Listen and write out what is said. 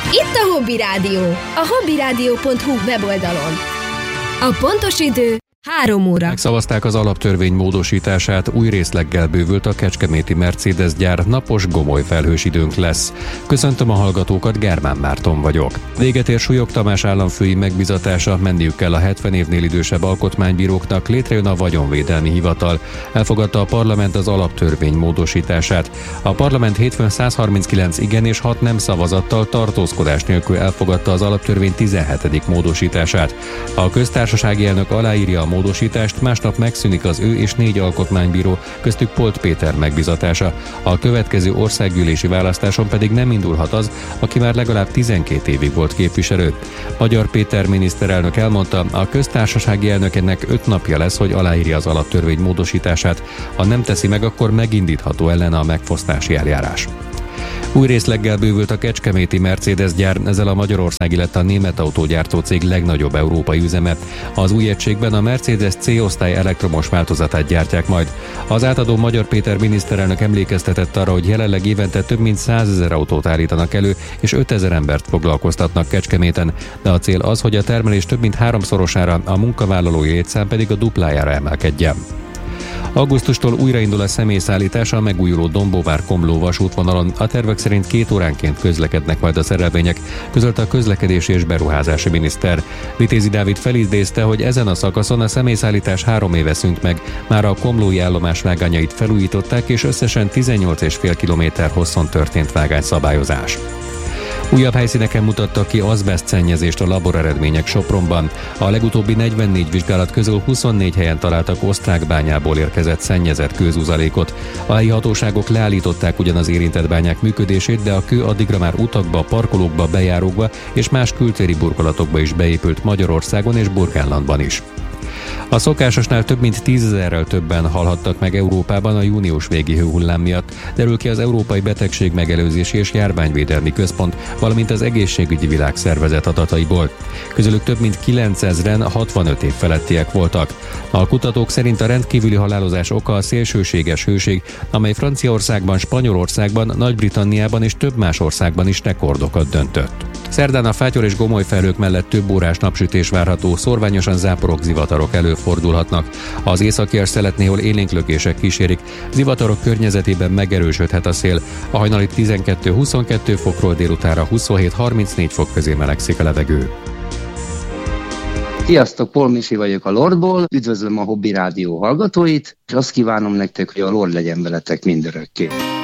Itt a Hobby Rádió, a hobbyradio.hu weboldalon. A pontos idő 3 óra. Megszavazták az alaptörvény módosítását, új részleggel bővült a kecskeméti Mercedes gyár, napos, gomoly felhős időnk lesz. Köszöntöm a hallgatókat, Germán Márton vagyok. Véget ér Súlyog Tamás államfői megbizatása, menniük kell a 70 évnél idősebb alkotmánybíróknak, létrejön a Vagyonvédelmi Hivatal. Elfogadta a parlament az alaptörvény módosítását. A parlament hétfőn 139 igen és 6 nem szavazattal tartózkodás nélkül elfogadta az alaptörvény 17. módosítását. A köztársasági elnök aláírja a módosítást, másnap megszűnik az ő és 4 alkotmánybíró, köztük Polt Péter megbizatása. A következő országgyűlési választáson pedig nem indulhat az, aki már legalább 12 évig volt képviselő. Magyar Péter miniszterelnök elmondta, a köztársasági elnöknek 5 napja lesz, hogy aláírja az alaptörvény módosítását. Ha nem teszi meg, akkor megindítható ellene a megfosztási eljárás. Új részleggel bővült a kecskeméti Mercedes gyár, ezzel a magyarországi lett a német autógyártó cég legnagyobb európai üzeme. Az új egységben a Mercedes C-osztály elektromos változatát gyártják majd. Az átadó Magyar Péter miniszterelnök emlékeztetett arra, hogy jelenleg évente több mint 100 000 autót állítanak elő, és 5000 embert foglalkoztatnak Kecskeméten, de a cél az, hogy a termelés több mint 3-szorosára, a munkavállalói létszám pedig a duplájára emelkedjen. Augusztustól újraindul a személyszállítás a megújuló Dombóvár-Komló vasútvonalon. A tervek szerint 2 óránként közlekednek majd a szerelvények, közölte a közlekedési és beruházási miniszter. Vitézi Dávid felidézte, hogy ezen a szakaszon a személyszállítás 3 éve szűnt meg. Már a komlói állomás vágányait felújították, és összesen 18,5 km hosszon történt vágányszabályozás. Újabb helyszíneken mutattak ki azbesztszennyezést a laboreredmények Sopronban. A legutóbbi 44 vizsgálat közül 24 helyen találtak osztrák bányából érkezett szennyezett kőzuzalékot. A helyi hatóságok leállították ugyan az érintett bányák működését, de a kő addigra már utakba, parkolókba, bejárókba és más kültéri burkolatokba is beépült Magyarországon és Burgenlandban is. A szokásosnál több mint 10 000-rel többen halhattak meg Európában a június végi hőhullám miatt, derül ki az Európai Betegség Megelőzési és Járványvédelmi Központ, valamint az Egészségügyi Világszervezet adataiból. Közülük több mint 9000-en 65 év felettiek voltak. A kutatók szerint a rendkívüli halálozás oka a szélsőséges hőség, amely Franciaországban, Spanyolországban, Nagy-Britanniában és több más országban is rekordokat döntött. Szerdán a fátyor és gomoly felhők mellett több órás napsütés várható, szórványosan záporok, zivatarok előfordulhatnak. Az északi szelet néhol élénklökések kísérik, zivatarok környezetében megerősödhet a szél. A hajnali 12-22 fokról délutánra 27-34 fok közé melegszik a levegő. Sziasztok, Paul Misi vagyok a Lordból, üdvözlöm a Hobby Rádió hallgatóit, és azt kívánom nektek, hogy a Lord legyen veletek mindörökké.